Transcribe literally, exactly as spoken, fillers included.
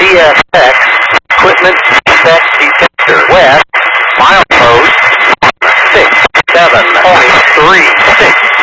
D S X, equipment defect detector, west, milepost six seven point three six.